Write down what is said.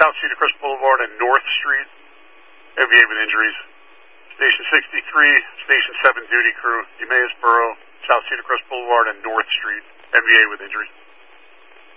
South Cedar Crest Boulevard and North Street, MVA with injuries. Station 63, Station 7 duty crew, Emmaus Borough, South Cedar Crest Boulevard and North Street, MVA with injuries.